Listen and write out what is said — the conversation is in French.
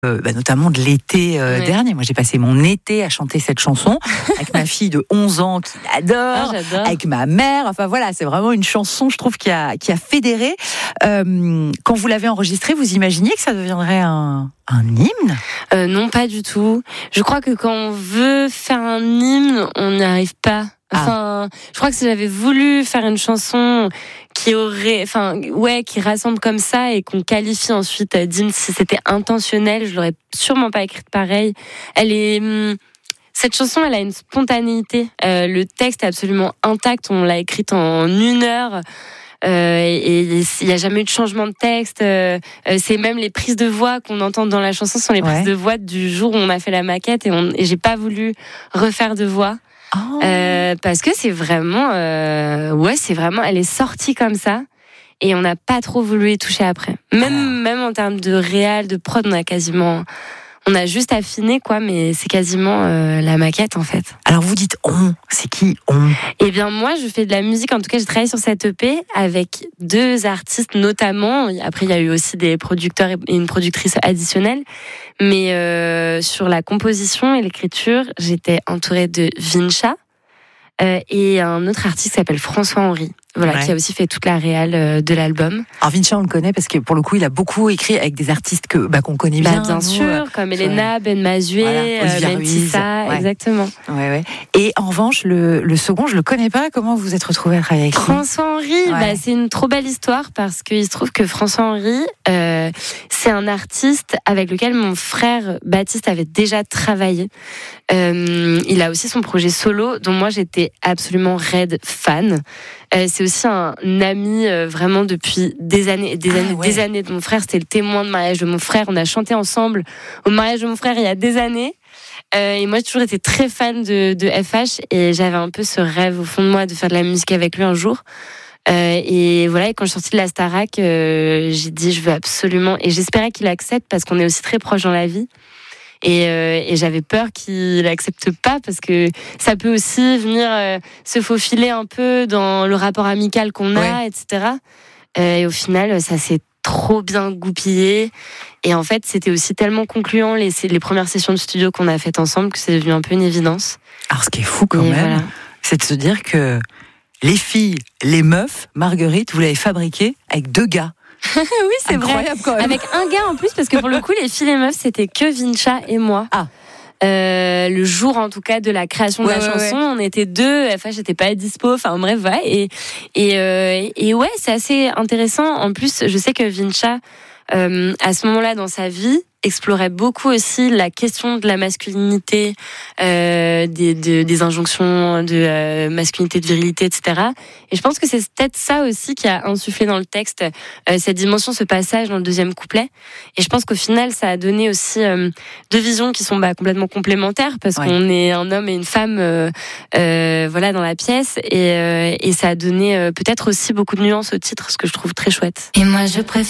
notamment de l'été dernier. Moi, j'ai passé mon été à chanter cette chanson avec ma fille de 11 ans qui l'adore, avec ma mère. Enfin voilà, c'est vraiment une chanson, je trouve, qui a fédéré. Quand vous l'avez enregistrée, vous imaginiez que ça deviendrait un hymne ? Non, pas du tout. Je crois que quand on veut faire un hymne, on n'y arrive pas. Enfin, je crois que si j'avais voulu faire une chanson qui rassemble comme ça et qu'on qualifie ensuite d'hymne, si c'était intentionnel, je l'aurais sûrement pas écrite pareil. Cette chanson, elle a une spontanéité. Le texte est absolument intact. On l'a écrite en 1 heure. Et il n'y a jamais eu de changement de texte. C'est même les prises de voix qu'on entend dans la chanson sont les prises de voix du jour où on a fait la maquette et j'ai pas voulu refaire de voix. Parce que c'est vraiment, elle est sortie comme ça et on n'a pas trop voulu y toucher après. Même en termes de réal, de prod, on a juste affiné mais c'est quasiment la maquette en fait. Alors vous dites on, c'est qui on ? Eh bien moi je fais de la musique, en tout cas j'ai travaillé sur cette EP avec 2 artistes notamment. Après il y a eu aussi des producteurs et une productrice additionnelle. Mais sur la composition et l'écriture, j'étais entourée de Vincha et un autre artiste qui s'appelle François-Henri. Qui a aussi fait toute la réal de l'album. Alors Vincha, on le connaît parce que pour le coup, il a beaucoup écrit avec des artistes qu'on connaît bien. Bien sûr, comme Elena, Ben Mazué, Mentissa, exactement. Ouais. Et en revanche, le second, je le connais pas. Comment vous êtes retrouvés à travailler avec lui ? François-Henri, c'est une trop belle histoire parce qu'il se trouve que François-Henri, c'est un artiste avec lequel mon frère Baptiste avait déjà travaillé. Il a aussi son projet solo, dont moi j'étais absolument raide fan. C'est aussi un ami vraiment depuis des années de mon frère. C'était le témoin de mariage de mon frère. On a chanté ensemble au mariage de mon frère il y a des années. Et moi, j'ai toujours été très fan de FH et j'avais un peu ce rêve au fond de moi de faire de la musique avec lui un jour. Et quand je suis sortie de la Starac, j'ai dit je veux absolument, et j'espérais qu'il accepte parce qu'on est aussi très proches dans la vie. Et j'avais peur qu'il accepte pas parce que ça peut aussi venir se faufiler un peu dans le rapport amical qu'on a, etc. Et au final, ça s'est trop bien goupillé. Et en fait, c'était aussi tellement concluant les premières sessions de studio qu'on a faites ensemble que c'est devenu un peu une évidence. Alors, ce qui est fou quand même, c'est de se dire que les filles, les meufs, Marguerite, vous l'avez fabriquée avec 2 gars. Oui, c'est incroyable vrai. Quand même. Avec un gars en plus, parce que pour le coup, les filles et meufs, c'était que Vincha et moi. Le jour, en tout cas, de la création de la chanson, on était 2. FH n'était pas dispo. Enfin, bref, et c'est assez intéressant. En plus, je sais que Vincha, à ce moment-là dans sa vie, explorait beaucoup aussi la question de la masculinité, des injonctions de masculinité, de virilité, etc. Et je pense que c'est peut-être ça aussi qui a insufflé dans le texte cette dimension, ce passage dans le 2e couplet. Et je pense qu'au final, ça a donné aussi 2 visions qui sont complètement complémentaires parce qu'on est un homme et une femme, dans la pièce. Et ça a donné peut-être aussi beaucoup de nuances au titre, ce que je trouve très chouette. Et moi, je préfère